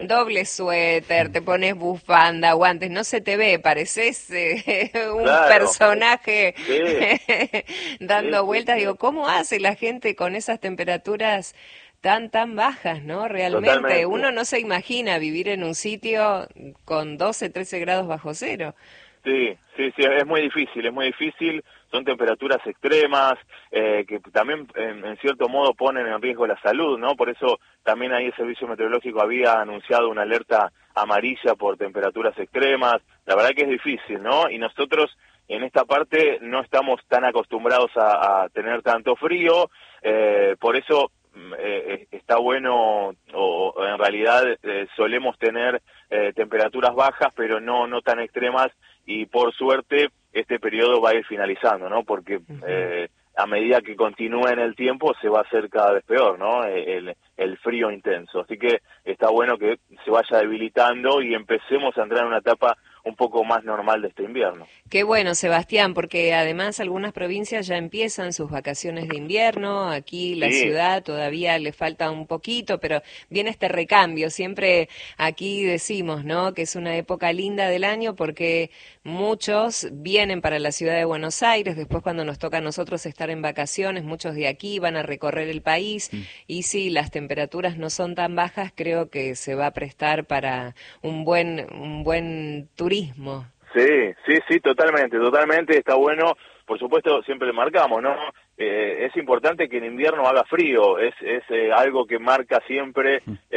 doble suéter, te pones bufanda, guantes, no se te ve, pareces un Claro, personaje sí, sí, dando sí, vueltas. sí, Digo, ¿cómo hace la gente con esas temperaturas tan bajas, ¿no? Realmente, totalmente. uno no se imagina vivir en un sitio con 12, 13 grados bajo cero. Sí, sí, sí, es muy difícil, es muy difícil, son temperaturas extremas, que también en cierto modo ponen en riesgo la salud, ¿no? Por eso también ahí el Servicio Meteorológico había anunciado una alerta amarilla por temperaturas extremas, la verdad que es difícil, ¿no? Y nosotros en esta parte no estamos tan acostumbrados a tener tanto frío, por eso está bueno, o en realidad solemos tener temperaturas bajas, pero no tan extremas, y por suerte este periodo va a ir finalizando, ¿no? Porque Ujú. a medida que continúe en el tiempo se va a hacer cada vez peor, ¿no? El frío intenso. Así que está bueno que se vaya debilitando y empecemos a entrar en una etapa un poco más normal de este invierno. Qué bueno, Sebastián, porque además algunas provincias ya empiezan sus vacaciones de invierno, aquí la Sí, ciudad todavía le falta un poquito, pero viene este recambio. Siempre aquí decimos, ¿no?, que es una época linda del año porque muchos vienen para la ciudad de Buenos Aires, después cuando nos toca a nosotros estar en vacaciones, muchos de aquí van a recorrer el país y si las temperaturas no son tan bajas, creo que se va a prestar para un buen turismo. sí, sí, sí, totalmente, totalmente, está bueno. Por supuesto, siempre le marcamos, ¿no? Es importante que en invierno haga frío, es algo que marca siempre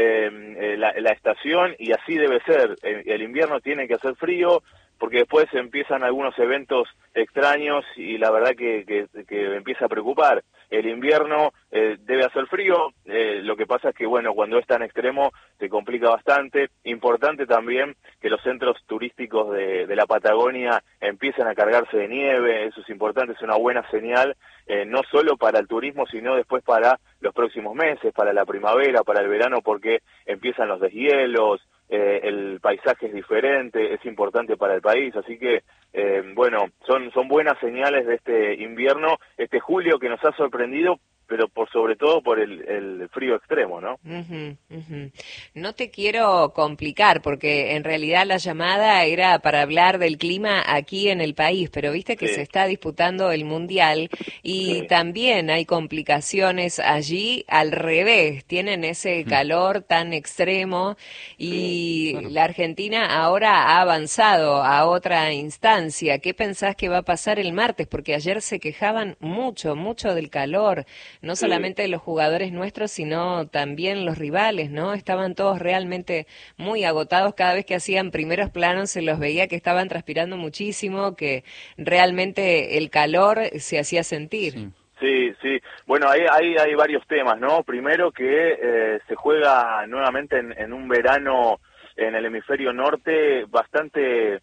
la estación, y así debe ser. El invierno tiene que hacer frío porque después empiezan algunos eventos extraños y la verdad que empieza a preocupar. El invierno debe hacer frío, lo que pasa es que, bueno, cuando es tan extremo se complica bastante. Importante también que los centros turísticos de la Patagonia empiecen a cargarse de nieve, eso es importante, es una buena señal, no solo para el turismo, sino después para los próximos meses, para la primavera, para el verano, porque empiezan los deshielos, el paisaje es diferente, es importante para el país, así que bueno, son buenas señales de este invierno, este julio que nos ha sorprendido, pero por sobre todo por el frío extremo, ¿no? Ujú, ujú. No te quiero complicar porque en realidad la llamada era para hablar del clima aquí en el país, pero viste que se Sí, está disputando el mundial y sí, también hay complicaciones allí al revés, tienen ese calor tan extremo sí. y la Argentina ahora ha avanzado a otra instancia. ¿Qué pensás que va a pasar el martes? Porque ayer se quejaban mucho del calor, no Sí, solamente los jugadores nuestros, sino también los rivales, ¿no? Estaban todos realmente muy agotados. Cada vez que hacían primeros planos se los veía que estaban transpirando muchísimo, que realmente el calor se hacía sentir. sí, sí. Bueno, hay varios temas, ¿no? Primero que se juega nuevamente en un verano en el hemisferio norte bastante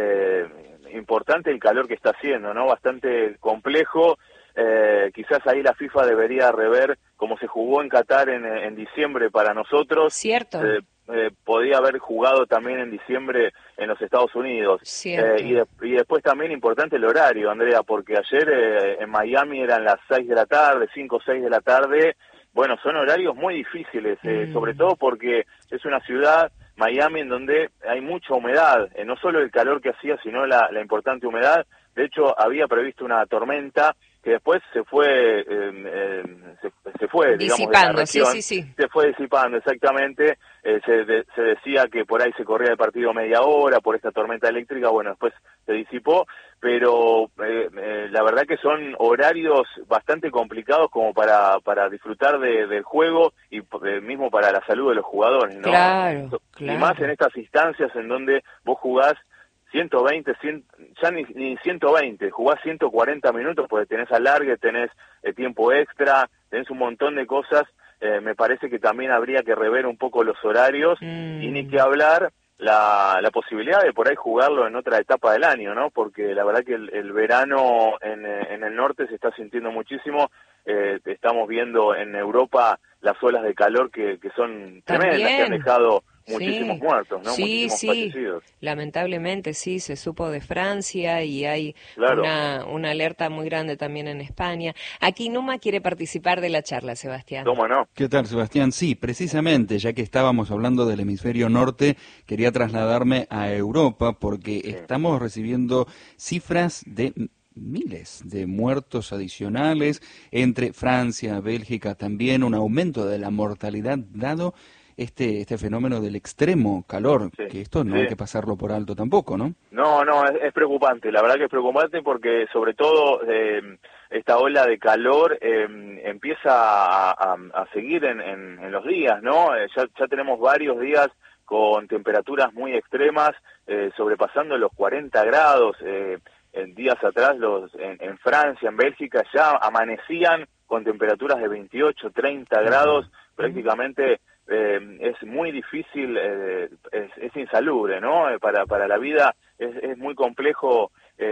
importante el calor que está haciendo, ¿no? Bastante complejo. Quizás ahí la FIFA debería rever cómo se jugó en Qatar en diciembre para nosotros. ¿Cierto? Se podía haber jugado también en diciembre en los Estados Unidos. Cierto. Y después también importante el horario, Andrea, porque ayer en Miami eran las 6 de la tarde, 5 o 6 de la tarde. Bueno, son horarios muy difíciles, sobre Mm, todo porque es una ciudad, Miami, en donde hay mucha humedad, no solo el calor que hacía, sino la importante humedad. De hecho, había previsto una tormenta que después se fue, digamos, de la disipando, sí, sí, región, sí. se fue disipando exactamente. Se decía que por ahí se corría el partido media hora por esta tormenta eléctrica, bueno, después se disipó, pero la verdad que son horarios bastante complicados como para disfrutar del juego y mismo para la salud de los jugadores, ¿no? Claro, Y más en claro. estas instancias en donde vos jugás 120, ya ni 120, jugás 140 minutos porque tenés alargue, tenés tiempo extra, tenés un montón de cosas. Me parece que también habría que rever un poco los horarios, y ni que Mm. hablar la posibilidad de por ahí jugarlo en otra etapa del año, ¿no? Porque la verdad que el verano en el norte se está sintiendo muchísimo. Estamos viendo en Europa las olas de calor que son tremendas, que han También. dejado muchísimos Sí, muertos, ¿no? sí, Muchísimos sí, fallecidos. lamentablemente sí, se supo de Francia y hay Claro. una alerta muy grande también en España. Aquí Numa quiere participar de la charla, Sebastián. ¿Cómo no? ¿Qué tal, Sebastián? Sí, precisamente, ya que estábamos hablando del hemisferio norte, quería trasladarme a Europa porque Sí. estamos recibiendo cifras de miles de muertos adicionales entre Francia, Bélgica, también un aumento de la mortalidad dado este fenómeno del extremo calor, Sí, que esto no hay que sí. pasarlo por alto tampoco, ¿no? No, no, es preocupante, la verdad que es preocupante porque sobre todo esta ola de calor empieza a seguir en los días, ¿no? Ya tenemos varios días con temperaturas muy extremas, sobrepasando los 40 grados. En días atrás en Francia, en Bélgica, ya amanecían con temperaturas de 28, 30 grados, prácticamente es muy difícil, es insalubre, ¿no? Para la vida es muy complejo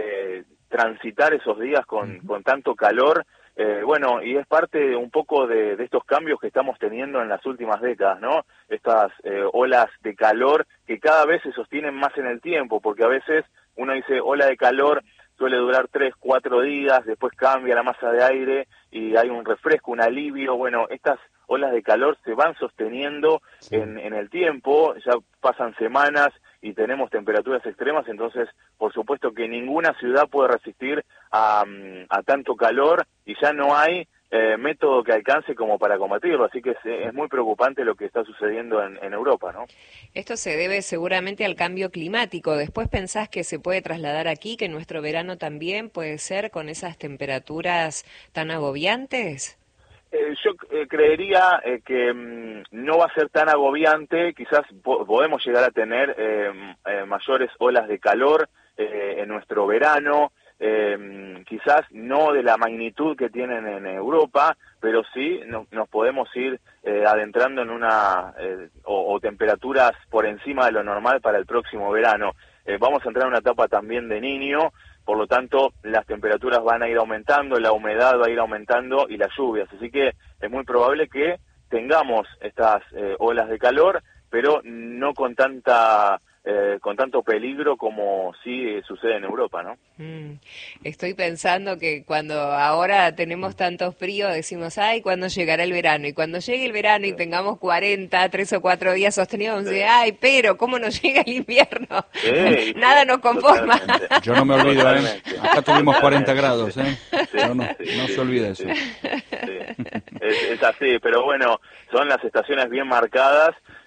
transitar esos días con tanto calor. Bueno, y es parte un poco de estos cambios que estamos teniendo en las últimas décadas, ¿no? Estas olas de calor que cada vez se sostienen más en el tiempo, porque a veces uno dice ola de calor suele durar 3, 4 días, después cambia la masa de aire y hay un refresco, un alivio. Bueno, estas olas de calor se van sosteniendo en el tiempo, ya pasan semanas y tenemos temperaturas extremas, entonces por supuesto que ninguna ciudad puede resistir a tanto calor y ya no hay método que alcance como para combatirlo, así que es muy preocupante lo que está sucediendo en Europa, ¿no? Esto se debe seguramente al cambio climático. Después pensás que se puede trasladar aquí, que nuestro verano también puede ser con esas temperaturas tan agobiantes. Yo creería que no va a ser tan agobiante, quizás podemos llegar a tener mayores olas de calor en nuestro verano, quizás no de la magnitud que tienen en Europa, pero sí nos podemos ir adentrando en o temperaturas por encima de lo normal para el próximo verano. Vamos a entrar en una etapa también de Niño. Por lo tanto, las temperaturas van a ir aumentando, la humedad va a ir aumentando y las lluvias. Así que es muy probable que tengamos estas olas de calor, pero no con tanto peligro como sí sucede en Europa, ¿no? Estoy pensando que cuando ahora tenemos tanto frío decimos, ay, ¿cuándo llegará el verano? Y cuando llegue el verano y tengamos 40, 3 o 4 días sostenidos, vamos a decir, ay, pero ¿cómo nos llega el invierno? Sí, Nada nos conforma. totalmente. Yo no me olvido, Totalmente. Acá tuvimos 40 grados, Sí, No se olvide eso. Sí. Es así, pero bueno, son las estaciones bien marcadas,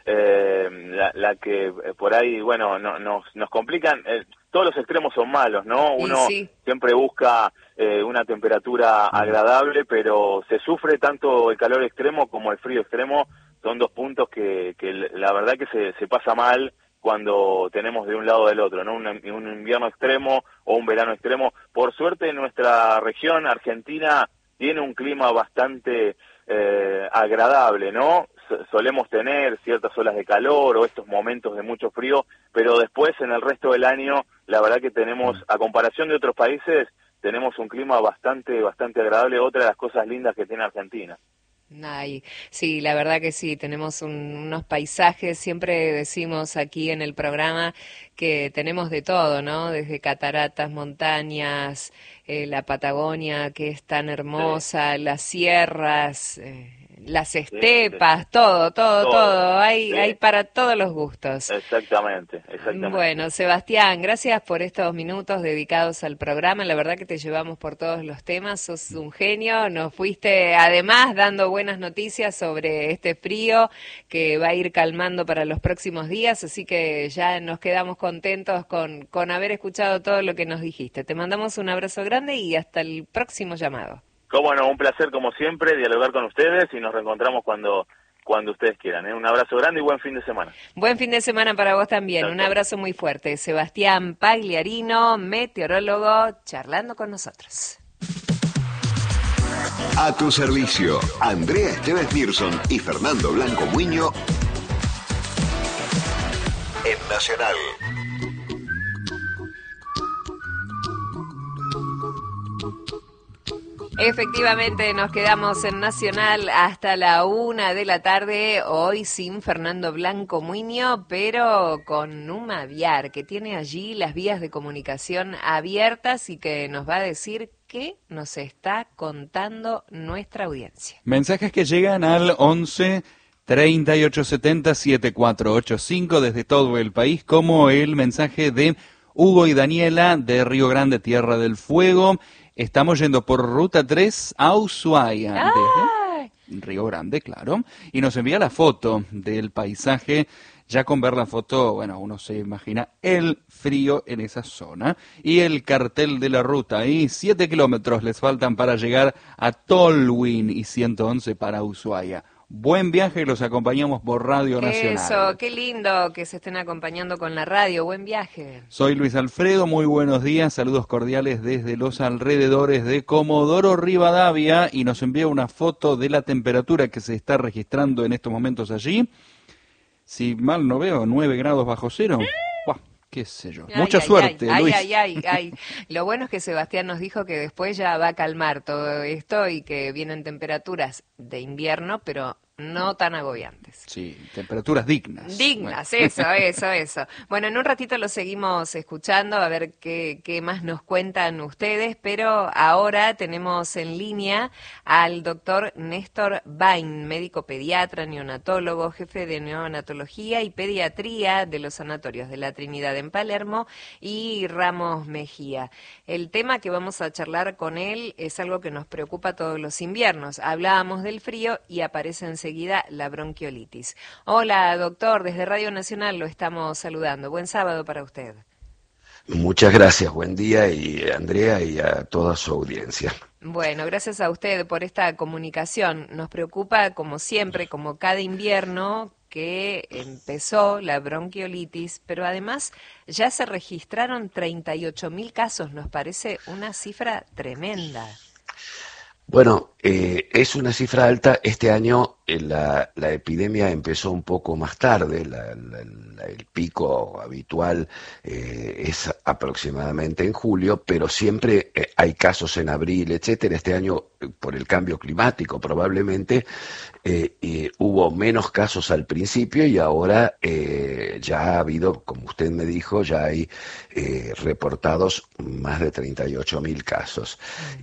la que por ahí, bueno, nos complican. Todos los extremos son malos, ¿no? Y Uno sí. siempre busca una temperatura agradable, pero se sufre tanto el calor extremo como el frío extremo. Son dos puntos que la verdad que se pasa mal cuando tenemos de un lado o del otro, ¿no? Un invierno extremo o un verano extremo. Por suerte nuestra región, Argentina, tiene un clima bastante agradable, ¿no? Solemos tener ciertas olas de calor o estos momentos de mucho frío, pero después en el resto del año, la verdad que tenemos, a comparación de otros países, tenemos un clima bastante agradable, otra de las cosas lindas que tiene Argentina. Ay, sí, la verdad que sí, tenemos unos paisajes, siempre decimos aquí en el programa que tenemos de todo, ¿no? Desde cataratas, montañas, la Patagonia que es tan hermosa, las sierras, las estepas, todo, hay para todos los gustos. Exactamente. Bueno, Sebastián, gracias por estos minutos dedicados al programa. La verdad que te llevamos por todos los temas, sos un genio. Nos fuiste además dando buenas noticias sobre este frío que va a ir calmando para los próximos días, así que ya nos quedamos contentos con haber escuchado todo lo que nos dijiste. Te mandamos un abrazo grande y hasta el próximo llamado. Cómo no, un placer como siempre dialogar con ustedes y nos reencontramos cuando ustedes quieran. Un abrazo grande y buen fin de semana. Buen fin de semana para vos también. Chao, Un chao. abrazo muy fuerte. Sebastián Pagliarino, meteorólogo, charlando con nosotros. A tu servicio, Andrea Esteves Nilsson y Fernando Blanco Muño en Nacional. Efectivamente, nos quedamos en Nacional hasta la 1 de la tarde, hoy sin Fernando Blanco Muñoz, pero con Numa Aviar, que tiene allí las vías de comunicación abiertas y que nos va a decir qué nos está contando nuestra audiencia. Mensajes que llegan al 11 3870 7485 desde todo el país, como el mensaje de Hugo y Daniela de Río Grande, Tierra del Fuego. Estamos yendo por Ruta 3 a Ushuaia, desde Río Grande, claro, y nos envía la foto del paisaje. Ya con ver la foto, bueno, uno se imagina el frío en esa zona. Y el cartel de la ruta, ahí 7 kilómetros les faltan para llegar a Tolwyn y 111 para Ushuaia. Buen viaje, los acompañamos por Radio Nacional. Eso, qué lindo que se estén acompañando con la radio, buen viaje. Soy Luis Alfredo, muy buenos días, saludos cordiales desde los alrededores de Comodoro Rivadavia y nos envía una foto de la temperatura que se está registrando en estos momentos allí. Si mal no veo, 9 grados bajo cero. Buah, qué sé yo. Mucha suerte, Luis. Ay. Lo bueno es que Sebastián nos dijo que después ya va a calmar todo esto y que vienen temperaturas de invierno, pero no tan agobiantes. Sí, temperaturas dignas. Dignas, bueno. eso. Bueno, en un ratito lo seguimos escuchando, a ver qué más nos cuentan ustedes, pero ahora tenemos en línea al doctor Néstor Bain, médico pediatra, neonatólogo, jefe de neonatología y pediatría de los sanatorios de la Trinidad en Palermo y Ramos Mejía. El tema que vamos a charlar con él es algo que nos preocupa todos los inviernos. Hablábamos del frío y aparece enseguida la bronquiolitis. Hola, doctor, desde Radio Nacional lo estamos saludando. Buen sábado para usted. Muchas gracias, buen día y a Andrea y a toda su audiencia. Bueno, gracias a usted por esta comunicación. Nos preocupa, como siempre, como cada invierno, que empezó la bronquiolitis, pero además ya se registraron 38.000 casos. Nos parece una cifra tremenda. Bueno, es una cifra alta. Este año la epidemia empezó un poco más tarde. El pico habitual es aproximadamente en julio, pero siempre hay casos en abril, etcétera. Este año, por el cambio climático, probablemente hubo menos casos al principio y ahora ya ha habido, como usted me dijo, ya hay reportados más de 38.000 casos.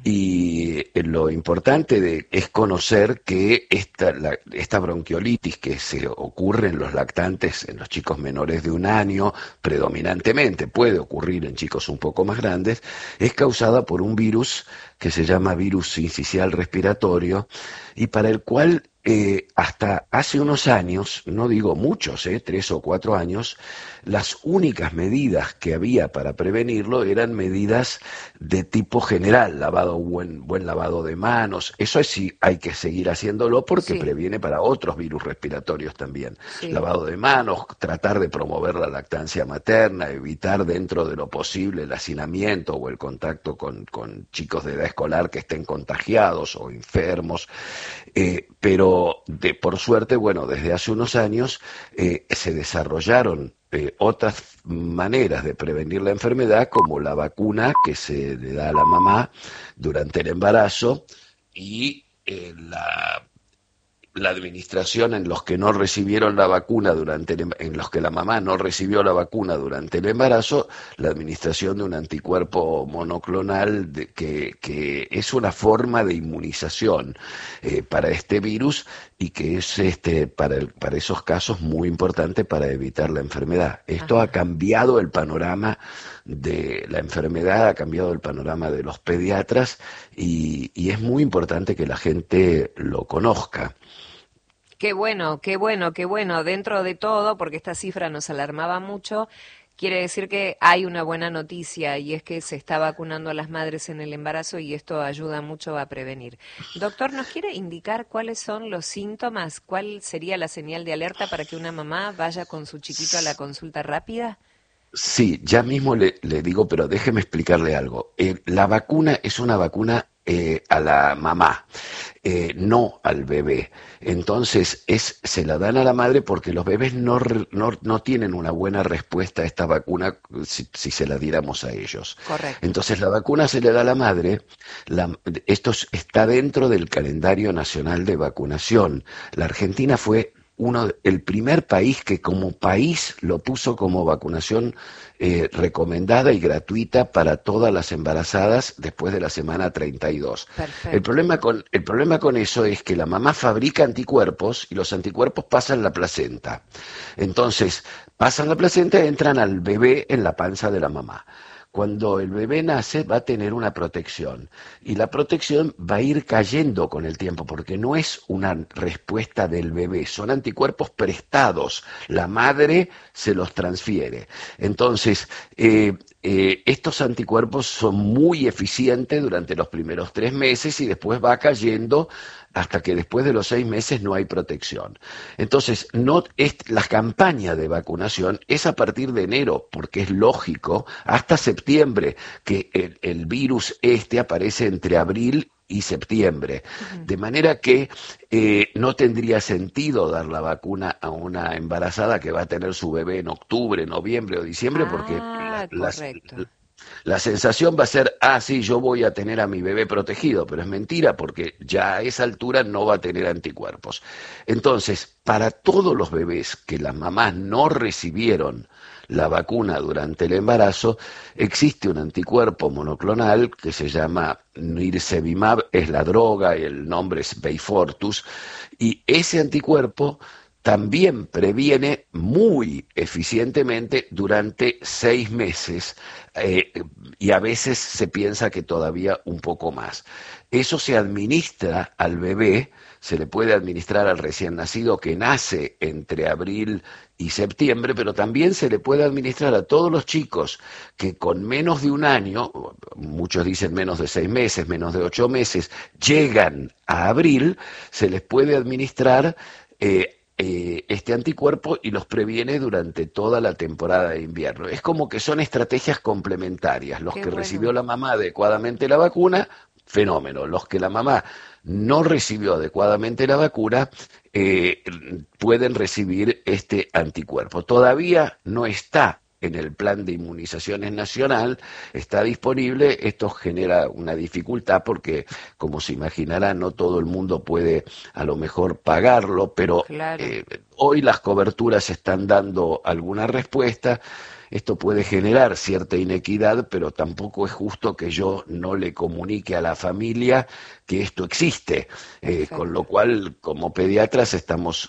Y lo importante es conocer que esta bronquiolitis que se ocurre en los lactantes, en los chicos menores de 1 año, predominantemente puede ocurrir en chicos un poco más grandes, es causada por un virus que se llama virus sincicial respiratorio y para el cual hasta hace unos años, no digo muchos, 3 o 4 años, las únicas medidas que había para prevenirlo eran medidas de tipo general, buen lavado de manos. Eso sí hay que seguir haciéndolo porque previene para otros virus respiratorios también. Sí. Lavado de manos, tratar de promover la lactancia materna, evitar dentro de lo posible el hacinamiento o el contacto con chicos de edad escolar que estén contagiados o enfermos, pero por suerte, bueno, desde hace unos años se desarrollaron otras maneras de prevenir la enfermedad, como la vacuna que se le da a la mamá durante el embarazo y la administración en los que no recibieron la vacuna en los que la mamá no recibió la vacuna durante el embarazo, la administración de un anticuerpo monoclonal que es una forma de inmunización para este virus y que es para esos casos muy importante para evitar la enfermedad. Esto ha cambiado el panorama de la enfermedad, ha cambiado el panorama de los pediatras y es muy importante que la gente lo conozca. Qué bueno. Dentro de todo, porque esta cifra nos alarmaba mucho, quiere decir que hay una buena noticia y es que se está vacunando a las madres en el embarazo y esto ayuda mucho a prevenir. Doctor, ¿nos quiere indicar cuáles son los síntomas? ¿Cuál sería la señal de alerta para que una mamá vaya con su chiquito a la consulta rápida? Sí, ya mismo le digo, pero déjeme explicarle algo. La vacuna es una vacuna a la mamá, no al bebé. Entonces, se la dan a la madre porque los bebés no tienen una buena respuesta a esta vacuna si se la diéramos a ellos. Correcto. Entonces, la vacuna se le da a la madre. Está dentro del calendario nacional de vacunación. La Argentina fue el primer país que como país lo puso como vacunación recomendada y gratuita para todas las embarazadas después de la semana 32. Perfecto. El problema con eso es que la mamá fabrica anticuerpos y los anticuerpos pasan la placenta. Entonces, pasan la placenta y entran al bebé en la panza de la mamá. Cuando el bebé nace va a tener una protección y la protección va a ir cayendo con el tiempo porque no es una respuesta del bebé, son anticuerpos prestados, la madre se los transfiere. Entonces, estos anticuerpos son muy eficientes durante los primeros 3 meses y después va cayendo hasta que después de los 6 meses no hay protección. Entonces, la campaña de vacunación es a partir de enero, porque es lógico, hasta septiembre, que el virus aparece entre abril y septiembre. Uh-huh. De manera que no tendría sentido dar la vacuna a una embarazada que va a tener su bebé en octubre, noviembre o diciembre, porque la sensación va a ser, sí, yo voy a tener a mi bebé protegido, pero es mentira porque ya a esa altura no va a tener anticuerpos. Entonces, para todos los bebés que las mamás no recibieron la vacuna durante el embarazo, existe un anticuerpo monoclonal que se llama Nirsevimab, es la droga y el nombre es Beyfortus, y ese anticuerpo también previene muy eficientemente durante 6 meses y a veces se piensa que todavía un poco más. Eso se administra al bebé, se le puede administrar al recién nacido que nace entre abril y septiembre, pero también se le puede administrar a todos los chicos que con menos de un año, muchos dicen menos de 6 meses, menos de 8 meses, llegan a abril, se les puede administrar este anticuerpo y los previene durante toda la temporada de invierno. Es como que son estrategias complementarias. Los que recibió la mamá adecuadamente la vacuna, fenómeno. Los que la mamá no recibió adecuadamente la vacuna, pueden recibir este anticuerpo. Todavía no está en el plan de inmunizaciones nacional, está disponible. Esto genera una dificultad porque, como se imaginará, no todo el mundo puede a lo mejor pagarlo, pero claro, hoy las coberturas están dando alguna respuesta. Esto puede generar cierta inequidad, pero tampoco es justo que yo no le comunique a la familia que esto existe, con lo cual, como pediatras, estamos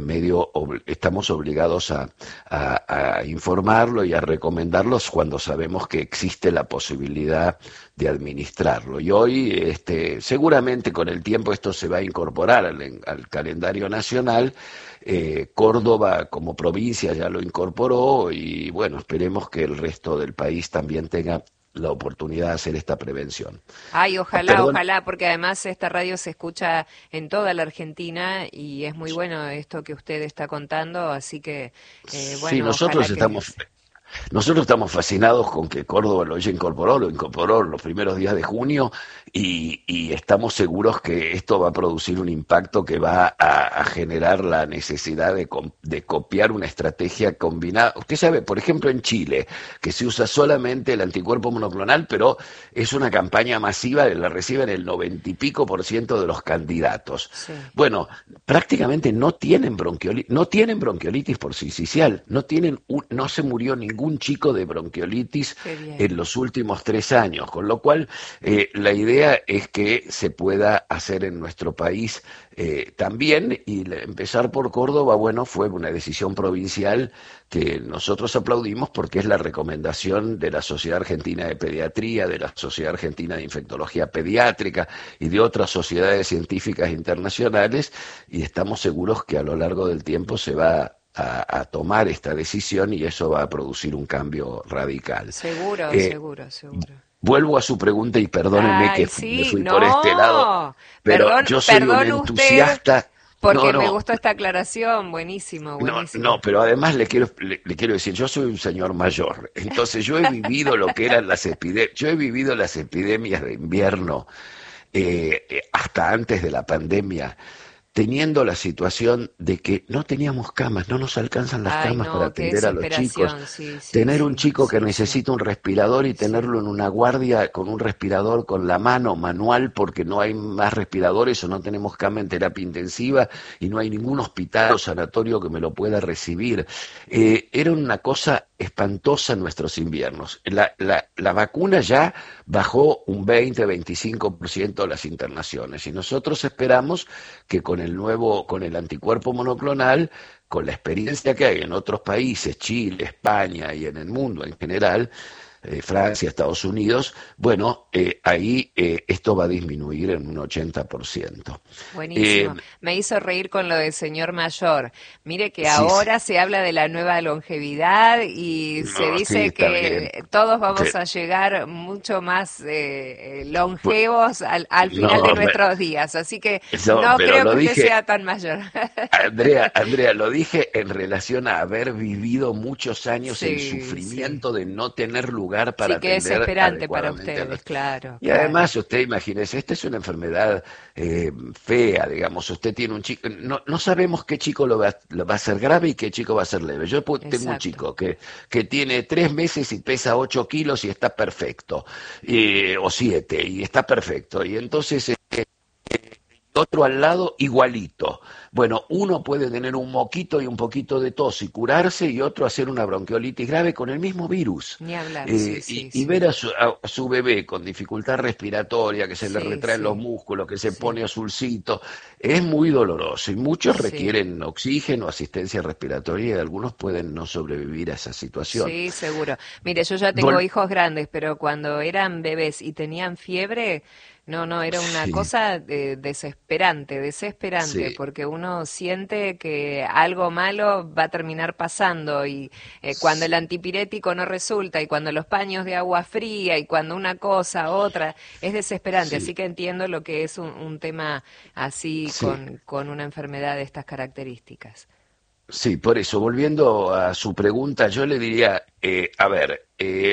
obligados a informarlo y a recomendarlos cuando sabemos que existe la posibilidad de administrarlo. Y hoy, seguramente con el tiempo esto se va a incorporar al calendario nacional. Córdoba como provincia ya lo incorporó y bueno, esperemos que el resto del país también tenga la oportunidad de hacer esta prevención. Ay, ojalá, porque además esta radio se escucha en toda la Argentina y es muy bueno esto que usted está contando, así que bueno. Sí, nosotros estamos fascinados con que Córdoba lo incorporó los primeros días de junio y estamos seguros que esto va a producir un impacto que va a generar la necesidad de copiar una estrategia combinada. Usted sabe, por ejemplo, en Chile, que se usa solamente el anticuerpo monoclonal, pero es una campaña masiva, la reciben el 90 y pico % de los candidatos. Sí. Bueno, prácticamente no tienen bronquiolitis por sincicial, no se murió ningún chico de bronquiolitis en los últimos 3 años, con lo cual la idea es que se pueda hacer en nuestro país también, y empezar por Córdoba, bueno, fue una decisión provincial que nosotros aplaudimos porque es la recomendación de la Sociedad Argentina de Pediatría, de la Sociedad Argentina de Infectología Pediátrica y de otras sociedades científicas internacionales, y estamos seguros que a lo largo del tiempo se va a tomar esta decisión y eso va a producir un cambio radical. Seguro. Vuelvo a su pregunta y perdónenme que me fui por este lado, pero yo soy un entusiasta Porque me no, gustó esta aclaración, buenísimo, buenísimo. no, pero además le quiero decir, yo soy un señor mayor, entonces yo he vivido lo que eran las epidemias, yo he vivido las epidemias de invierno hasta antes de la pandemia, teniendo la situación de que no teníamos camas, no nos alcanzan las Ay, camas para no, qué atender a los chicos. desesperación, sí, sí, Tener un sí, chico que sí, sí, necesita un respirador y sí. tenerlo en una guardia con un respirador con la mano manual porque no hay más respiradores o no tenemos cama en terapia intensiva y no hay ningún hospital o sanatorio que me lo pueda recibir. Era una cosa espantosa en nuestros inviernos. La vacuna ya bajó un 20-25% las internaciones y nosotros esperamos que con el anticuerpo monoclonal, con la experiencia que hay en otros países, Chile, España y en el mundo en general, Francia, Estados Unidos, bueno, ahí esto va a disminuir en un 80%. Eh, Buenísimo. Me hizo reír con lo del señor mayor. Mire que sí, sí, ahora se habla de la nueva longevidad y se no, sí, dice está bien. que todos Sí, vamos a llegar mucho más pues, longevos al final de no, nuestros días. Así que no, no pero creo lo que usted dije, sea tan mayor. Andrea, lo dije en relación a haber vivido muchos años el Sí, sí. sufrimiento de no tener lugar para Sí, qué atender desesperante para adecuadamente a ustedes, los... claro, Y claro. además, usted imagínese, esta es una enfermedad fea, digamos. Usted tiene un chico, no sabemos qué chico lo va a hacer grave y qué chico va a ser leve. Yo tengo un Exacto. chico que tiene 3 meses y pesa 8 kilos y está perfecto, o 7, y está perfecto. Y entonces otro al lado igualito. Bueno, uno puede tener un moquito y un poquito de tos y curarse y otro hacer una bronquiolitis grave con el mismo virus. Ni hablar, sí, sí, Y sí. ver a su bebé con dificultad respiratoria, que se le Sí, retraen los sí, músculos, que se sí, pone azulcito, es muy doloroso y muchos sí. requieren oxígeno, asistencia respiratoria y algunos pueden no sobrevivir a esa situación. Sí, seguro. Mire, yo ya tengo Vol- hijos grandes, pero cuando eran bebés y tenían fiebre, no, no, era una sí, cosa desesperante, desesperante, sí, porque uno siente que algo malo va a terminar pasando y cuando el antipirético no resulta y cuando los paños de agua fría y cuando una cosa, otra, es desesperante. Así sí, que entiendo lo que es un tema así sí. con una enfermedad de estas características. Sí, por eso, volviendo a su pregunta, yo le diría, a ver,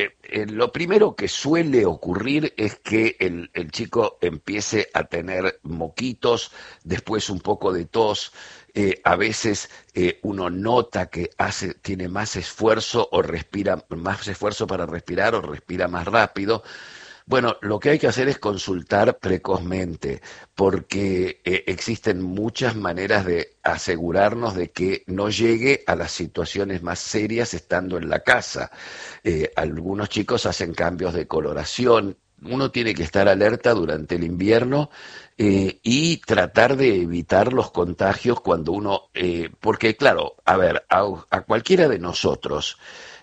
lo primero que suele ocurrir es que el chico empiece a tener moquitos, después un poco de tos, a veces uno nota que tiene más esfuerzo o respira, más esfuerzo para respirar o respira más rápido. Bueno, lo que hay que hacer es consultar precozmente, porque existen muchas maneras de asegurarnos de que no llegue a las situaciones más serias estando en la casa. Algunos chicos hacen cambios de coloración. Uno tiene que estar alerta durante el invierno y tratar de evitar los contagios cuando porque claro, a ver, a cualquiera de nosotros,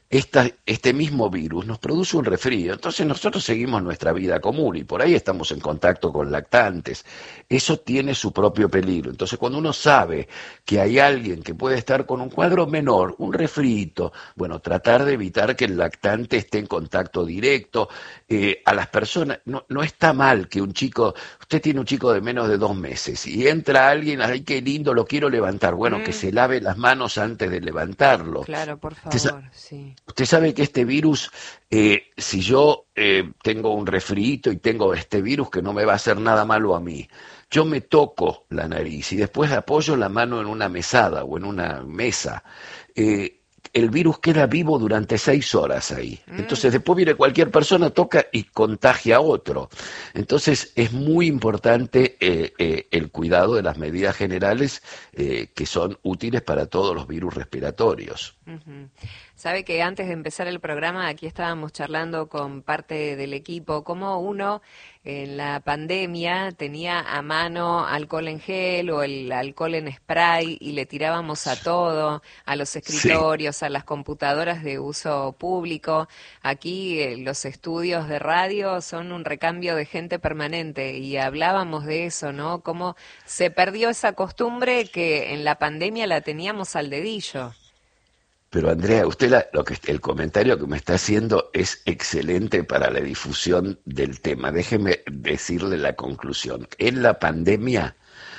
este mismo virus nos produce un resfrío, entonces nosotros seguimos nuestra vida común y por ahí estamos en contacto con lactantes. Eso tiene su propio peligro. Entonces cuando uno sabe que hay alguien que puede estar con un cuadro menor, un resfrío, bueno, tratar de evitar que el lactante esté en contacto directo. A las personas, no está mal que un chico, usted tiene un chico de menos de 2 meses y entra alguien, ay, qué lindo, lo quiero levantar. Bueno, que Mm, se lave las manos antes de levantarlo. claro, por Usted, favor, sí. Usted sabe que este virus, si yo tengo un resfriito y tengo este virus que no me va a hacer nada malo a mí, yo me toco la nariz y después apoyo la mano en una mesada o en una mesa. eh, el virus queda vivo durante 6 horas ahí. Mm. Entonces después viene cualquier persona, toca y contagia a otro. Entonces es muy importante el cuidado de las medidas generales que son útiles para todos los virus respiratorios. Ujú. Sabe que antes de empezar el programa aquí estábamos charlando con parte del equipo, cómo uno en la pandemia tenía a mano alcohol en gel o el alcohol en spray y le tirábamos a todo, a los Sí. escritorios, a las computadoras de uso público. Aquí los estudios de radio son un recambio de gente permanente y hablábamos de eso, ¿no? Cómo se perdió esa costumbre que en la pandemia la teníamos al dedillo. Pero Andrea, usted el comentario que me está haciendo es excelente para la difusión del tema. Déjeme decirle la conclusión. En la pandemia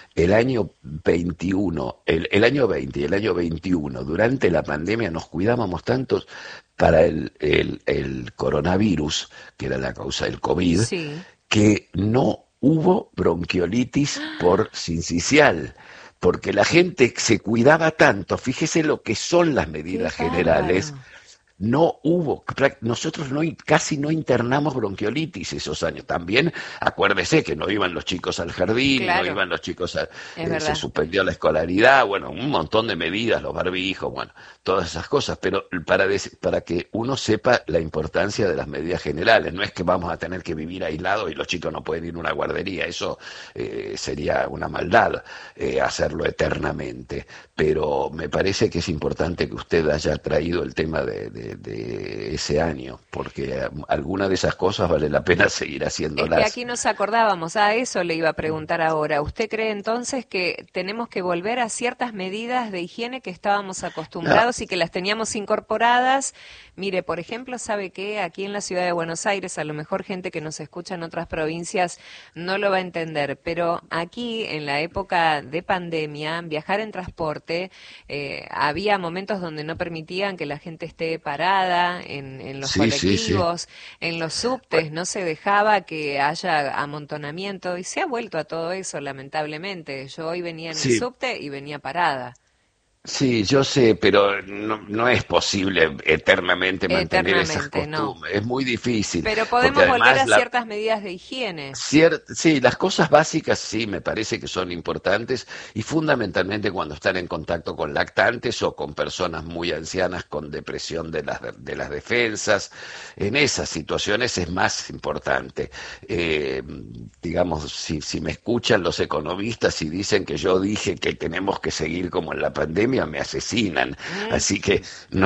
el año 21, el año 20 y el año 21, durante la pandemia nos cuidábamos tanto para el coronavirus, que era la causa del COVID, Sí. que no hubo bronquiolitis por sincicial, porque la gente se cuidaba tanto. Fíjese lo que son las medidas Qué generales. bárbaro. No hubo, nosotros casi no internamos bronquiolitis esos años. También acuérdese que no iban los chicos al jardín, Claro. no iban los chicos Es se verdad. suspendió la escolaridad, bueno, un montón de medidas, los barbijos, bueno, todas esas cosas. Pero para que uno sepa la importancia de las medidas generales, no es que vamos a tener que vivir aislados y los chicos no pueden ir a una guardería, eso sería una maldad hacerlo eternamente. Pero me parece que es importante que usted haya traído el tema de ese año, porque alguna de esas cosas vale la pena seguir Es que haciéndolas. aquí nos acordábamos, a eso le iba a preguntar ahora. ¿Usted cree entonces que tenemos que volver a ciertas medidas de higiene que estábamos acostumbrados y que las teníamos incorporadas? Mire, por ejemplo, ¿sabe qué? Aquí en la ciudad de Buenos Aires, a lo mejor gente que nos escucha en otras provincias no lo va a entender, pero aquí en la época de pandemia, viajar en transporte, había momentos donde no permitían que la gente esté parada en los Sí, sí, sí. colectivos, en los subtes, no se dejaba que haya amontonamiento y se ha vuelto a todo eso, lamentablemente. Yo hoy venía en el Sí, subte y venía parada. sí, yo sé, pero no es posible eternamente mantener esas Eternamente, no. costumbres. Es muy difícil, Pero porque podemos volver a además ciertas medidas de higiene. Sí, las cosas básicas sí me parece que son importantes y fundamentalmente cuando están en contacto con lactantes o con personas muy ancianas con depresión de las defensas. En esas situaciones es más importante. Digamos, si me escuchan los economistas y dicen que yo dije que tenemos que seguir como en la pandemia, me asesinan. Así que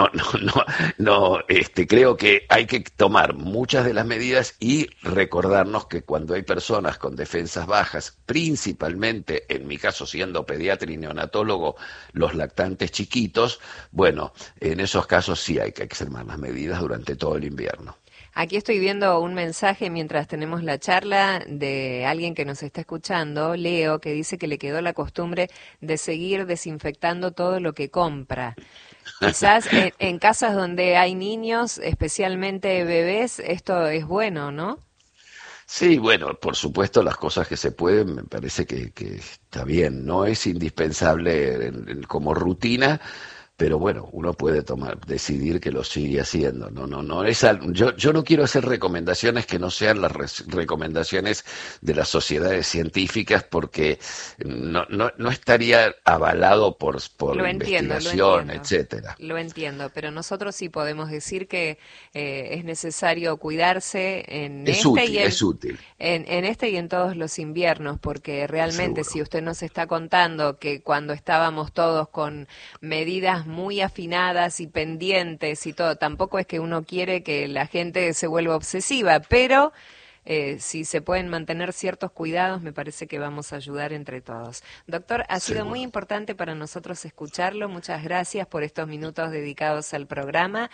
creo que hay que tomar muchas de las medidas y recordarnos que cuando hay personas con defensas bajas, principalmente, en mi caso siendo pediatra y neonatólogo, los lactantes chiquitos, bueno, en esos casos sí hay que extremar las medidas durante todo el invierno. Aquí estoy viendo un mensaje mientras tenemos la charla de alguien que nos está escuchando, Leo, que dice que le quedó la costumbre de seguir desinfectando todo lo que compra. Quizás en casas donde hay niños, especialmente bebés, esto es bueno, ¿no? Sí, bueno, por supuesto las cosas que se pueden, me parece que está bien, no es indispensable como rutina, pero bueno, uno puede decidir que lo sigue haciendo. No es yo no quiero hacer recomendaciones que no sean las recomendaciones de las sociedades científicas porque no estaría avalado por investigación, etcétera. Lo entiendo, pero nosotros sí podemos decir que es necesario cuidarse Es útil. En este y en todos los inviernos, porque realmente Seguro. si usted nos está contando que cuando estábamos todos con medidas muy afinadas y pendientes y todo, tampoco es que uno quiere que la gente se vuelva obsesiva, pero si se pueden mantener ciertos cuidados, me parece que vamos a ayudar entre todos. Doctor, ha sido muy importante para nosotros escucharlo. Muchas gracias por estos minutos dedicados al programa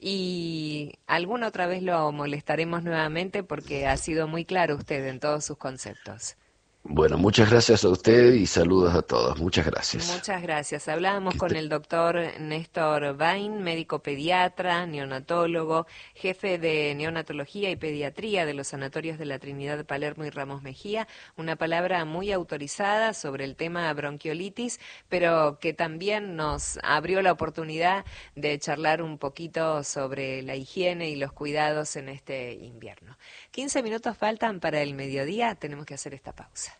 y alguna otra vez lo molestaremos nuevamente porque ha sido muy claro usted en todos sus conceptos. Bueno, muchas gracias a usted y saludos a todos. Muchas gracias. Muchas gracias. Hablábamos con el doctor Néstor Bain, médico pediatra, neonatólogo, jefe de neonatología y pediatría de los sanatorios de la Trinidad Palermo y Ramos Mejía. Una palabra muy autorizada sobre el tema bronquiolitis, pero que también nos abrió la oportunidad de charlar un poquito sobre la higiene y los cuidados en este invierno. 15 minutos faltan para el mediodía. Tenemos que hacer esta pausa.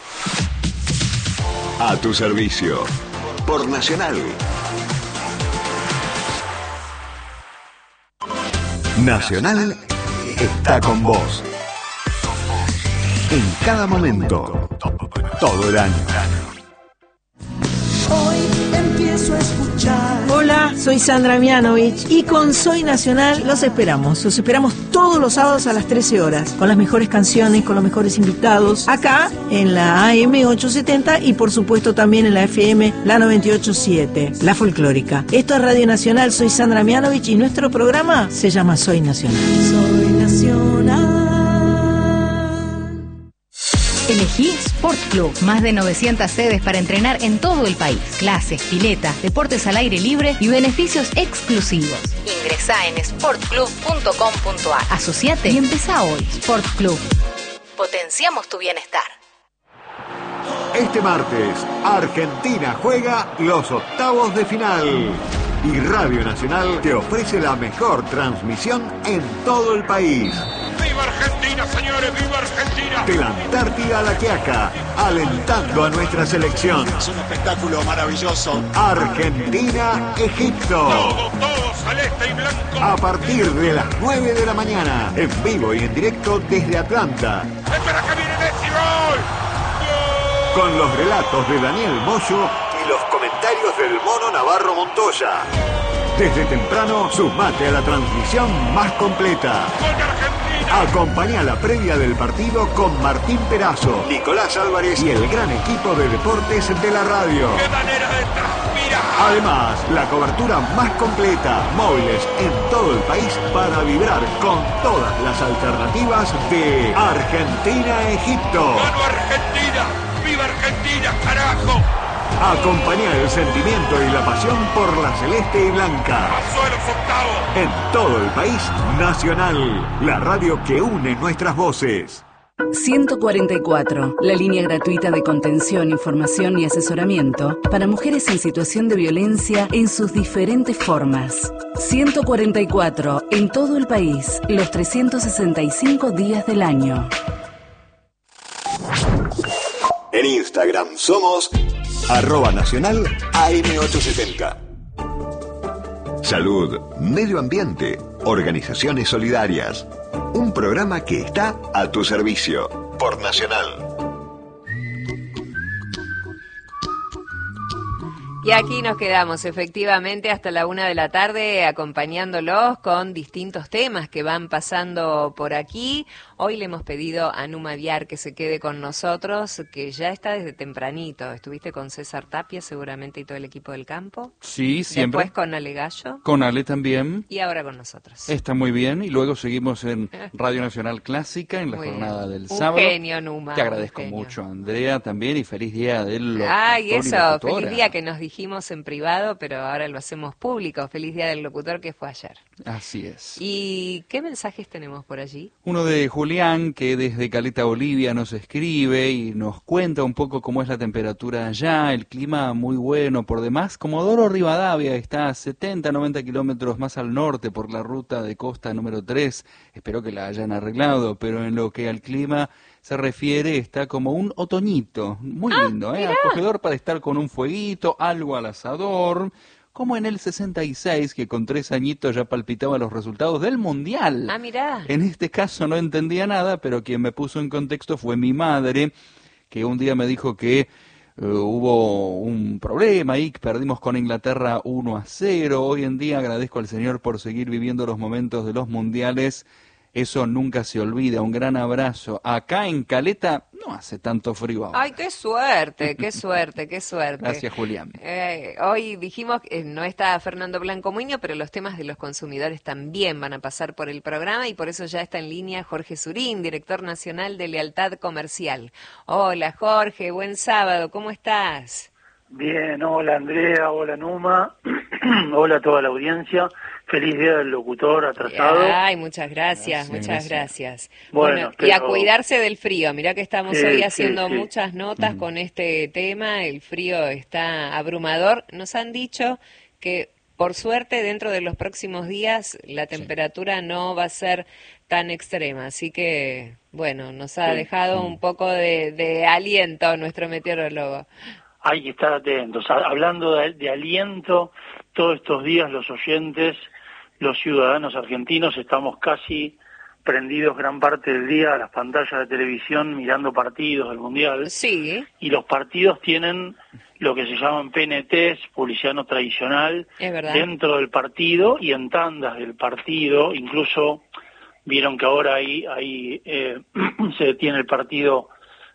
A tu servicio. Por Nacional. Nacional está con vos. En cada momento. Todo el año. Hoy empiezo a escuchar. Hola, soy Sandra Mianovich y con Soy Nacional los esperamos. Los esperamos todos los sábados a las 13 horas, con las mejores canciones, con los mejores invitados, acá en la AM 870 y por supuesto también en la FM, la 98.7, la folclórica. Esto es Radio Nacional, soy Sandra Mianovich y nuestro programa se llama Soy Nacional. Soy Nacional. En Elegí Sport Club. Más de 900 sedes para entrenar en todo el país. Clases, pileta, deportes al aire libre y beneficios exclusivos. Ingresá en sportclub.com.ar. Asociate y empezá hoy. Sport Club. Potenciamos tu bienestar. Este martes, Argentina juega los octavos de final. Y Radio Nacional te ofrece la mejor transmisión en todo el país. ¡Viva Argentina, señores! ¡Viva Argentina! De la Antártida a la Quiaca, alentando a nuestra selección. Es un espectáculo maravilloso. Argentina-Egipto. Todo celeste y blanco. A partir de las 9 de la mañana, en vivo y en directo desde Atlanta. ¡Espera que viene Messi! ¡Gol! Con los relatos de Daniel Moyo y los comentarios del Mono Navarro Montoya. Desde temprano, sumate a la transmisión más completa. Acompaña la previa del partido con Martín Perazo, Nicolás Álvarez y el gran equipo de deportes de la radio. ¡Qué manera de transpirar! Además, la cobertura más completa, móviles en todo el país para vibrar con todas las alternativas de Argentina-Egipto. ¡Gano Argentina! ¡Viva Argentina, carajo! Acompaña el sentimiento y la pasión por la celeste y blanca. ¡Pasó a los octavos! En todo el país, Nacional, la radio que une nuestras voces. 144, la línea gratuita de contención, información y asesoramiento para mujeres en situación de violencia en sus diferentes formas. 144, en todo el país, los 365 días del año. En Instagram somos @nacional AM870. Salud, medio ambiente, organizaciones solidarias. Un programa que está a tu servicio. Por Nacional. Y aquí nos quedamos efectivamente hasta la 1 de la tarde acompañándolos con distintos temas que van pasando por aquí. Hoy le hemos pedido a Numa Viar que se quede con nosotros, que ya está desde tempranito. Estuviste con César Tapia seguramente y todo el equipo del campo. Sí, siempre. Después con Ale Gallo. Con Ale también. Y ahora con nosotros. Está muy bien. Y luego seguimos en Radio Nacional Clásica en la jornada del sábado. Un genio, Numa. Te agradezco mucho, Andrea, también. Y feliz día del locutor. Ay, eso. Feliz día que nos dijimos en privado, pero ahora lo hacemos público. Feliz día del locutor que fue ayer. Así es. ¿Y qué mensajes tenemos por allí? Uno de Julián, que desde Caleta, Bolivia, nos escribe y nos cuenta un poco cómo es la temperatura allá, el clima muy bueno. Por demás, Comodoro Rivadavia está a 70, 90 kilómetros más al norte por la ruta de costa número 3. Espero que la hayan arreglado, pero en lo que al clima se refiere, está como un otoñito, muy lindo, acogedor para estar con un fueguito, algo al asador, como en el 66, que con 3 añitos ya palpitaba los resultados del Mundial. Ah, mirá. En este caso no entendía nada, pero quien me puso en contexto fue mi madre, que un día me dijo que hubo un problema y perdimos con Inglaterra 1-0. Hoy en día agradezco al Señor por seguir viviendo los momentos de los mundiales. Eso nunca se olvida. Un gran abrazo. Acá en Caleta no hace tanto frío ahora. Ay, qué suerte, qué suerte, qué suerte. Gracias, Julián. Hoy dijimos que no está Fernando Blanco Muño, pero los temas de los consumidores también van a pasar por el programa y por eso ya está en línea Jorge Surín, director nacional de Lealtad Comercial. Hola, Jorge, buen sábado, ¿cómo estás? Bien, hola Andrea, hola Numa, hola a toda la audiencia. Feliz día del locutor atrasado. Ay, muchas gracias, muchas gracias. Bueno, y a cuidarse del frío. Mirá que estamos hoy haciendo sí. muchas notas con este tema. El frío está abrumador. Nos han dicho que, por suerte, dentro de los próximos días la temperatura no va a ser tan extrema. Así que, bueno, nos ha dejado un poco de aliento nuestro meteorólogo. Hay que estar atentos. Hablando de aliento, todos estos días los oyentes, los ciudadanos argentinos, estamos casi prendidos gran parte del día a las pantallas de televisión mirando partidos del Mundial. Sí. Y los partidos tienen lo que se llaman PNTs, publicidad no tradicional, dentro del partido y en tandas del partido. Incluso vieron que ahora se detiene el partido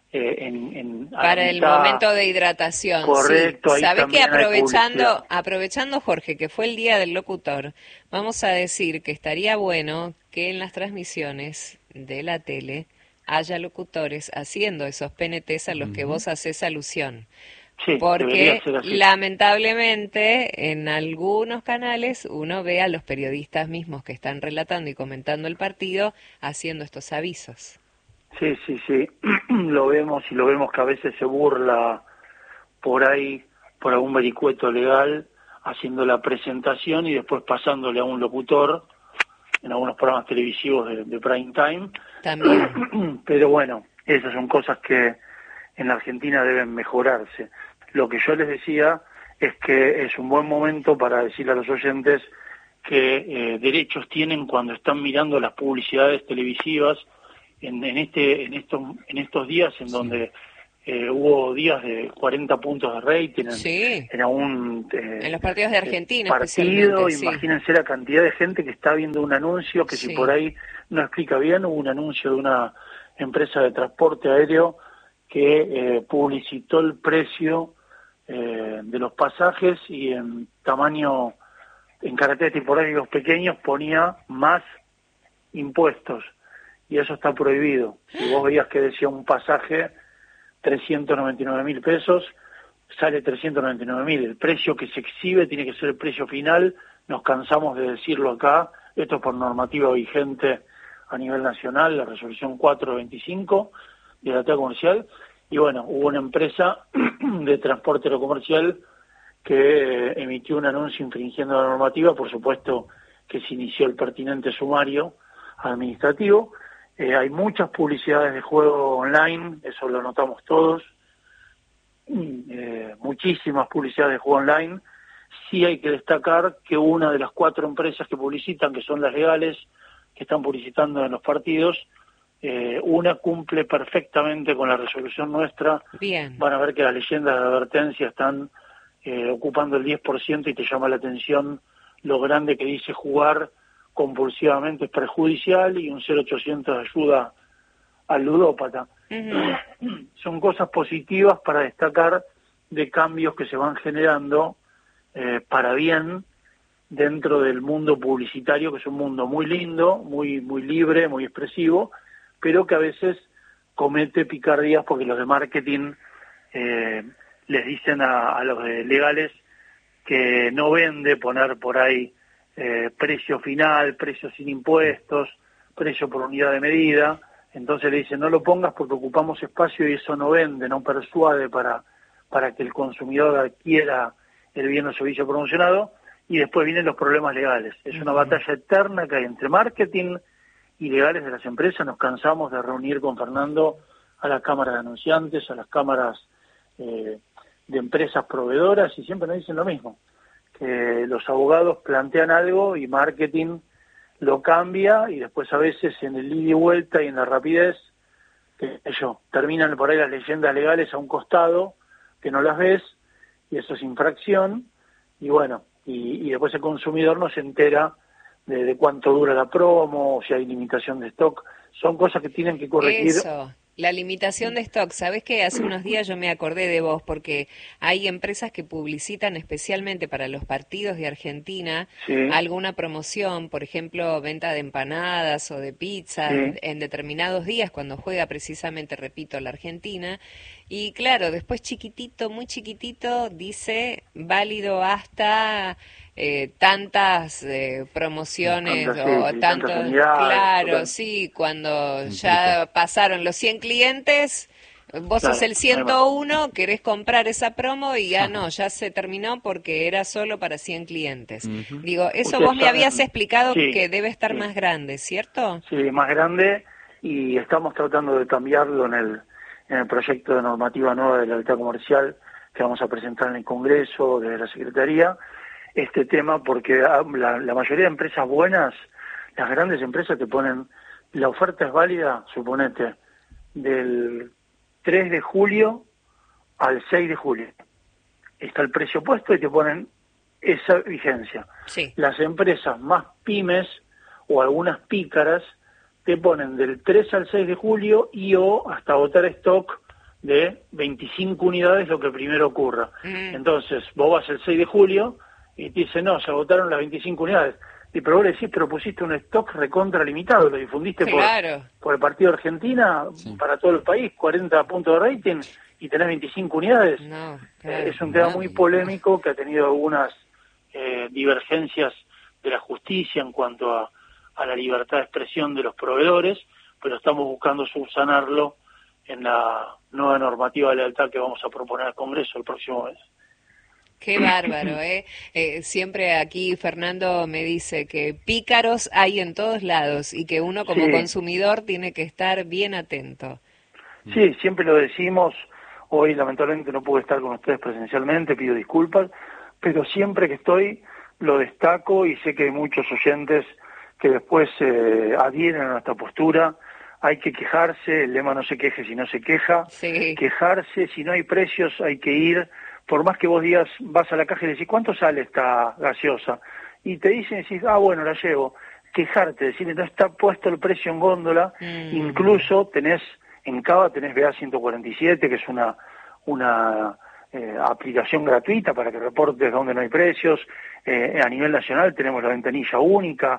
para el momento de hidratación. Correcto. Sí. ¿Sabés que aprovechando, Jorge, que fue el día del locutor, vamos a decir que estaría bueno que en las transmisiones de la tele haya locutores haciendo esos PNTs a los que vos haces alusión. Sí, porque ser así. lamentablemente en algunos canales uno ve a los periodistas mismos que están relatando y comentando el partido haciendo estos avisos. Sí, lo vemos que a veces se burla por ahí, por algún vericueto legal, haciendo la presentación y después pasándole a un locutor en algunos programas televisivos de prime time. También. Pero bueno, esas son cosas que en la Argentina deben mejorarse. Lo que yo les decía es que es un buen momento para decirle a los oyentes que derechos tienen cuando están mirando las publicidades televisivas en estos días en donde hubo días de 40 puntos de rating en los partidos de Argentina partido. Sí. Imagínense la cantidad de gente que está viendo un anuncio que si por ahí no explica bien, hubo un anuncio de una empresa de transporte aéreo que publicitó el precio de los pasajes y en tamaño, en caracteres tipográficos pequeños ponía más impuestos, y eso está prohibido. Si vos veías que decía un pasaje 399.000 pesos, sale 399.000. El precio que se exhibe tiene que ser el precio final. Nos cansamos de decirlo acá, esto es por normativa vigente a nivel nacional, la resolución 425 de la TEA comercial. Y bueno, hubo una empresa de transporte aerocomercial que emitió un anuncio infringiendo la normativa. Por supuesto que se inició el pertinente sumario administrativo. Hay muchas publicidades de juego online, eso lo notamos todos, muchísimas publicidades de juego online. Sí hay que destacar que una de las 4 empresas que publicitan, que son las legales, que están publicitando en los partidos, una cumple perfectamente con la resolución nuestra. Bien. Van a ver que las leyendas de advertencia están ocupando el 10% y te llama la atención lo grande que dice jugar compulsivamente es perjudicial y un 0800 de ayuda al ludópata. Son cosas positivas para destacar de cambios que se van generando para bien dentro del mundo publicitario, que es un mundo muy lindo, muy libre, muy expresivo, pero que a veces comete picardías porque los de marketing les dicen a los de legales que no vende poner por ahí precio final, precio sin impuestos, precio por unidad de medida. Entonces le dicen no lo pongas porque ocupamos espacio y eso no vende, no persuade para que el consumidor adquiera el bien o servicio promocionado, y después vienen los problemas legales. Es una batalla eterna que hay entre marketing y legales de las empresas. Nos cansamos de reunir con Fernando a las cámaras de anunciantes, a las cámaras de empresas proveedoras, y siempre nos dicen lo mismo, que los abogados plantean algo y marketing lo cambia, y después a veces en el ida y vuelta y en la rapidez, terminan por ahí las leyendas legales a un costado, que no las ves, y eso es infracción, y bueno, y después el consumidor no se entera de cuánto dura la promo, o si hay limitación de stock. Son cosas que tienen que corregir. Eso. La limitación de stock. ¿Sabés que hace unos días yo me acordé de vos? Porque hay empresas que publicitan especialmente para los partidos de Argentina alguna promoción, por ejemplo, venta de empanadas o de pizza en determinados días cuando juega precisamente, repito, la Argentina. Y claro, después chiquitito, muy chiquitito, dice válido hasta tantas promociones o tantos, claro, sí, cuando ya pasaron los 100 clientes, vos sos el 101, querés comprar esa promo y ya no, ya se terminó porque era solo para 100 clientes. Digo, eso vos me habías explicado que debe estar más grande, ¿cierto? Sí, más grande, y estamos tratando de cambiarlo en el proyecto de normativa nueva de la lealtad comercial que vamos a presentar en el Congreso de la Secretaría, este tema, porque la mayoría de empresas buenas, las grandes empresas te ponen, la oferta es válida, suponete, del 3 de julio al 6 de julio. Está el precio puesto y te ponen esa vigencia. Sí. Las empresas más pymes o algunas pícaras te ponen del 3 al 6 de julio y o hasta agotar stock de 25 unidades, lo que primero ocurra. Entonces, vos vas el 6 de julio y te dicen, no, se agotaron las 25 unidades. pero vos le decís, pero pusiste un stock recontra limitado, lo difundiste por el partido de Argentina para todo el país, 40 puntos de rating y tenés 25 unidades. No, es un tema muy polémico que ha tenido algunas divergencias de la justicia en cuanto a la libertad de expresión de los proveedores, pero estamos buscando subsanarlo en la nueva normativa de lealtad que vamos a proponer al Congreso el próximo mes. Qué bárbaro, ¿eh? Siempre aquí Fernando me dice que pícaros hay en todos lados y que uno como consumidor tiene que estar bien atento. Sí, siempre lo decimos. Hoy lamentablemente no pude estar con ustedes presencialmente, pido disculpas, pero siempre que estoy lo destaco y sé que hay muchos oyentes que después adhieren a nuestra postura. Hay que quejarse, el lema no se queje si no se queja, quejarse, si no hay precios hay que ir. Por más que vos digas, vas a la caja y decís, ¿cuánto sale esta gaseosa? Y te dicen, decís, bueno, la llevo. Quejarte, decir, no está puesto el precio en góndola. Incluso en Cava tenés BA 147, que es una aplicación gratuita para que reportes donde no hay precios. A nivel nacional tenemos la ventanilla única.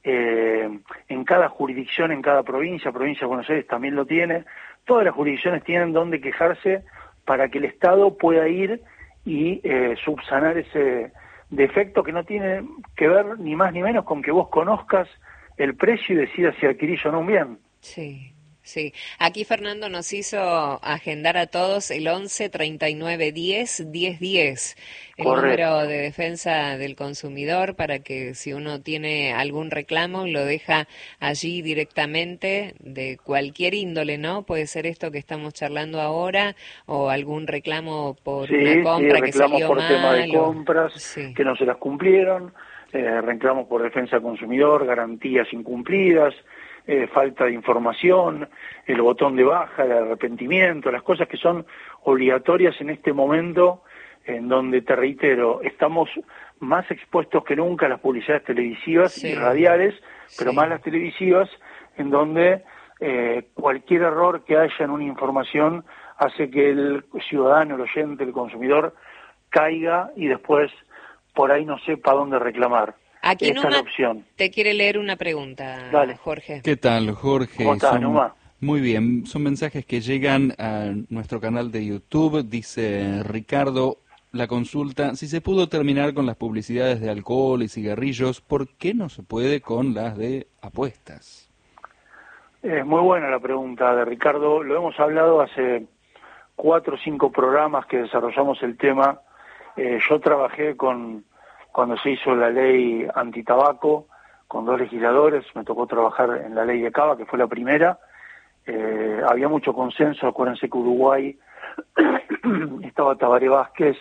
En cada jurisdicción, en cada provincia de Buenos Aires también lo tiene. Todas las jurisdicciones tienen donde quejarse para que el Estado pueda ir y subsanar ese defecto que no tiene que ver ni más ni menos con que vos conozcas el precio y decidas si adquirís o no un bien. Sí. Sí, aquí Fernando nos hizo agendar a todos el 11 39 10 10 10, el número de defensa del consumidor, para que si uno tiene algún reclamo lo deja allí directamente de cualquier índole, ¿no? Puede ser esto que estamos charlando ahora o algún reclamo por una compra que salió por mal. Tema de compras que no se las cumplieron, reclamos por defensa del consumidor, garantías incumplidas. Falta de información, el botón de baja, el arrepentimiento, las cosas que son obligatorias en este momento en donde, te reitero, estamos más expuestos que nunca a las publicidades televisivas y radiales, pero más las televisivas, en donde cualquier error que haya en una información hace que el ciudadano, el oyente, el consumidor caiga y después por ahí no sepa dónde reclamar. Aquí Esta Numa es la opción. te quiere leer una pregunta, Jorge. ¿Qué tal, Jorge? ¿Cómo estás, Numa? Muy bien, son mensajes que llegan a nuestro canal de YouTube. Dice Ricardo, la consulta, si se pudo terminar con las publicidades de alcohol y cigarrillos, ¿por qué no se puede con las de apuestas? Es muy buena la pregunta de Ricardo. Lo hemos hablado hace 4 o 5 programas que desarrollamos el tema. Yo trabajé cuando se hizo la ley antitabaco, con 2 legisladores, me tocó trabajar en la ley de Cava, que fue la primera. Había mucho consenso, acuérdense que Uruguay estaba Tabaré Vázquez,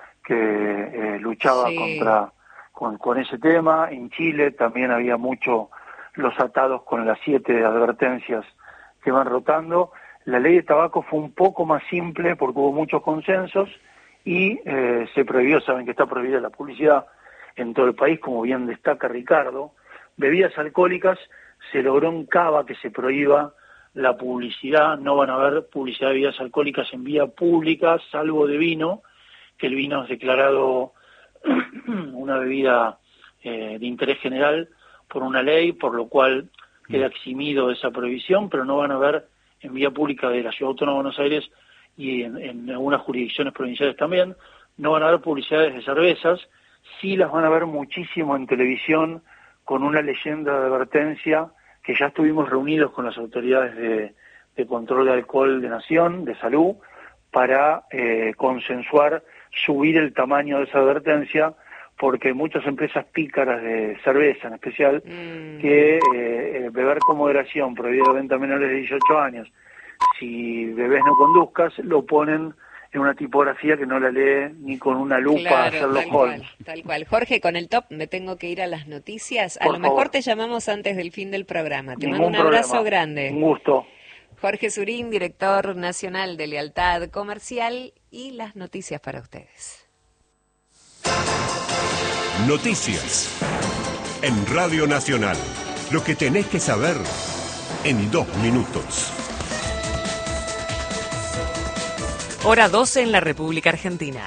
que luchaba con ese tema. En Chile también había mucho los atados con las 7 advertencias que van rotando. La ley de tabaco fue un poco más simple porque hubo muchos consensos y se prohibió, saben que está prohibida la publicidad en todo el país, como bien destaca Ricardo. Bebidas alcohólicas, se logró en Cava que se prohíba la publicidad, no van a haber publicidad de bebidas alcohólicas en vía pública, salvo de vino, que el vino es declarado una bebida de interés general por una ley, por lo cual queda eximido de esa prohibición, pero no van a haber en vía pública de la Ciudad Autónoma de Buenos Aires y en algunas jurisdicciones provinciales también, no van a haber publicidades de cervezas. Sí las van a ver muchísimo en televisión, con una leyenda de advertencia que ya estuvimos reunidos con las autoridades de control de alcohol de Nación, de Salud, para consensuar subir el tamaño de esa advertencia, porque muchas empresas pícaras de cerveza en especial, que beber con moderación, prohibido la venta a menores de 18 años, si bebés no conduzcas, lo ponen en una tipografía que no la lee ni con una lupa a Sherlock Holmes. Tal cual. Jorge, con el top me tengo que ir a las noticias. A lo mejor te llamamos antes del fin del programa. Te mando un abrazo grande. Un gusto. Jorge Surín, director nacional de Lealtad Comercial, y las noticias para ustedes. Noticias en Radio Nacional. Lo que tenés que saber en 2 minutos. Hora 12 en la República Argentina.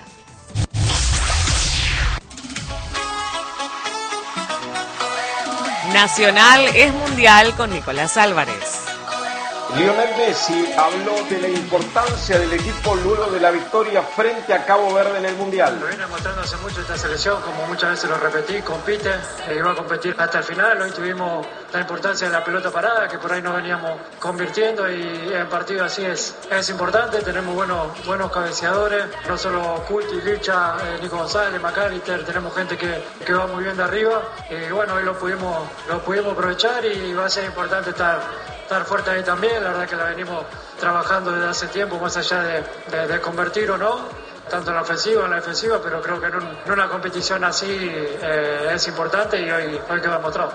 Nacional es mundial con Nicolás Álvarez. Lionel Messi habló de la importancia del equipo luego de la victoria frente a Cabo Verde en el Mundial. Lo viene mostrando hace mucho esta selección, como muchas veces lo repetí, compite, va a competir hasta el final. Hoy tuvimos la importancia de la pelota parada, que por ahí nos veníamos convirtiendo, y en partidos así es importante. Tenemos buenos cabeceadores, no solo Culti, Licha, Nico González, McAllister, tenemos gente que va muy bien de arriba, y bueno, hoy lo pudimos aprovechar, y va a ser importante estar fuerte ahí también. La verdad que la venimos trabajando desde hace tiempo, más allá de convertir o no, tanto en la ofensiva como en la defensiva, pero creo que en una competición así es importante, y hoy quedó demostrado.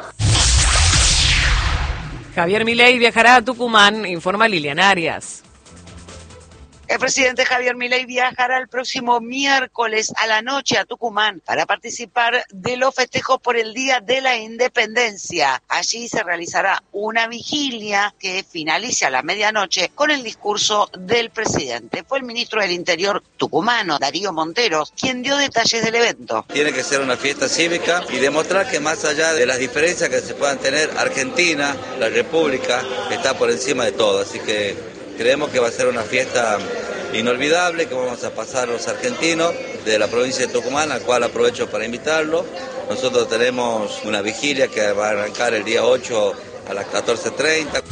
Javier Milei viajará a Tucumán, informa Liliana Arias. El presidente Javier Milei viajará el próximo miércoles a la noche a Tucumán para participar de los festejos por el Día de la Independencia. Allí se realizará una vigilia que finaliza a la medianoche con el discurso del presidente. Fue el ministro del Interior tucumano, Darío Monteros, quien dio detalles del evento. Tiene que ser una fiesta cívica y demostrar que más allá de las diferencias que se puedan tener, Argentina, la República, está por encima de todo. Así que creemos que va a ser una fiesta inolvidable que vamos a pasar los argentinos de la provincia de Tucumán, al cual aprovecho para invitarlo. Nosotros tenemos una vigilia que va a arrancar el día 8 a las 14:30.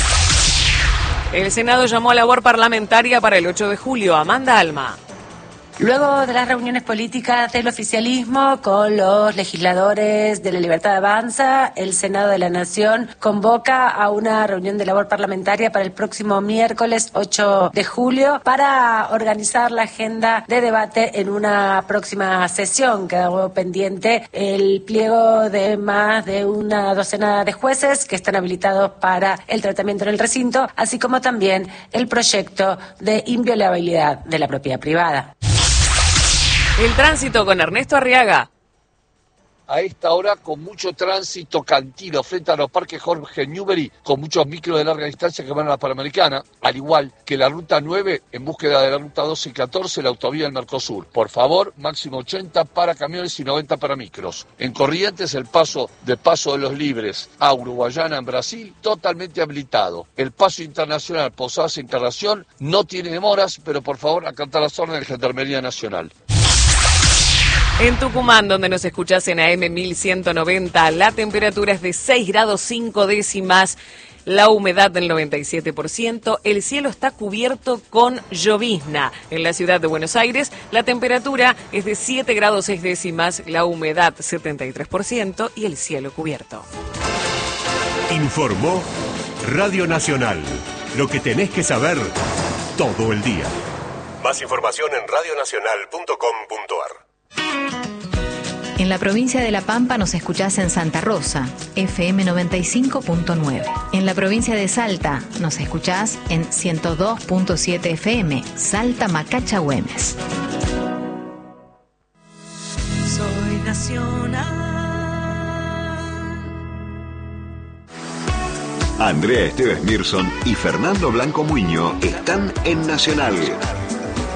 El Senado llamó a labor parlamentaria para el 8 de julio. Amanda Alma. Luego de las reuniones políticas del oficialismo con los legisladores de la Libertad Avanza, el Senado de la Nación convoca a una reunión de labor parlamentaria para el próximo miércoles 8 de julio para organizar la agenda de debate en una próxima sesión. Quedó pendiente el pliego de más de una docena de jueces que están habilitados para el tratamiento en el recinto, así como también el proyecto de inviolabilidad de la propiedad privada. El tránsito con Ernesto Arriaga. A esta hora con mucho tránsito cantino frente a los parques Jorge Newbery, con muchos micros de larga distancia que van a la Panamericana, al igual que la ruta 9 en búsqueda de la ruta 12 y 14, la autovía del Mercosur. Por favor, máximo 80 para camiones y 90 para micros. En Corrientes, el paso de los Libres a Uruguayana en Brasil, totalmente habilitado. El paso internacional Posadas Encarnación no tiene demoras, pero por favor acatar las órdenes de Gendarmería Nacional. En Tucumán, donde nos escuchás en AM 1190, la temperatura es de 6 grados 5 décimas, la humedad del 97%, el cielo está cubierto con llovizna. En la ciudad de Buenos Aires, la temperatura es de 7 grados 6 décimas, la humedad 73% y el cielo cubierto. Informó Radio Nacional, lo que tenés que saber todo el día. Más información en radionacional.com.ar. En la provincia de La Pampa nos escuchás en Santa Rosa, FM 95.9. En la provincia de Salta nos escuchás en 102.7 FM, Salta Macacha Güemes. Soy nacional. Andrea Esteves Mirson y Fernando Blanco Muño están en Nacional,